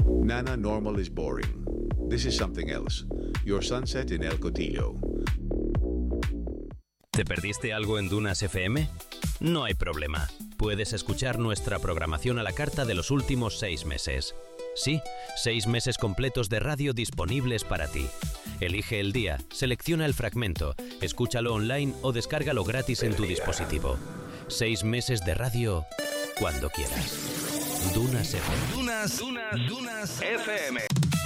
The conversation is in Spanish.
Nana, normal is boring. This is something else. Your sunset in El Cotillo. ¿Te perdiste algo en Dunas FM? No hay problema. Puedes escuchar nuestra programación a la carta de los últimos 6 meses. Sí, 6 meses completos de radio disponibles para ti. Elige el día, selecciona el fragmento, escúchalo online o descárgalo gratis en tu dispositivo. 6 meses de radio cuando quieras. Dunas FM. Dunas FM.